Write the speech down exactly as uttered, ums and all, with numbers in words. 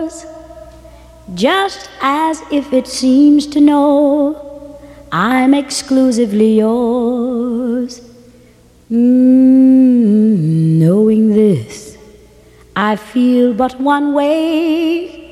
yours, just as if it seems to know I'm exclusively yours. Mm, knowing this, I feel but one way.